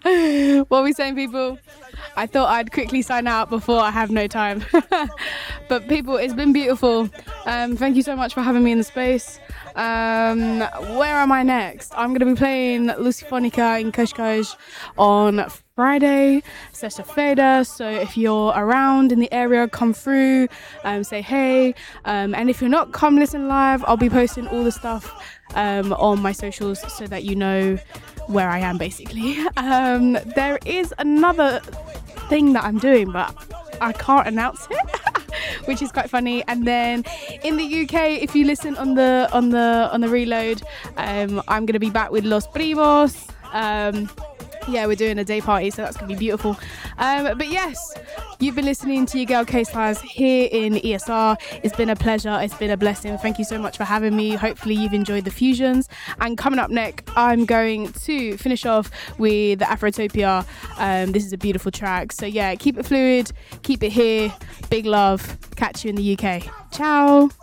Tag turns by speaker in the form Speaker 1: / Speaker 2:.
Speaker 1: What are we saying, people? I thought I'd quickly sign out before I have no time. But people, it's been beautiful. Thank you so much for having me in the space. Where am I next? I'm going to be playing Lucifonica in Kashkash on Friday, Sesta Feda. So if you're around in the area, come through, say hey. And if you're not, come listen live. I'll be posting all the stuff on my socials so that you know where I am, basically. There is another thing that I'm doing, but I can't announce it. Which is quite funny. And then in the UK, if you listen on the reload, I'm gonna be back with Los Primos. Yeah, we're doing a day party, so that's gonna be beautiful. But yes, you've been listening to your girl K-Slice here in ESR. It's been a pleasure, it's been a blessing. Thank you so much for having me. Hopefully you've enjoyed the fusions. And coming up next, I'm going to finish off with the Afrotopia. This is a beautiful track. So yeah, keep it fluid, keep it here. Big love. Catch you in the UK. Ciao.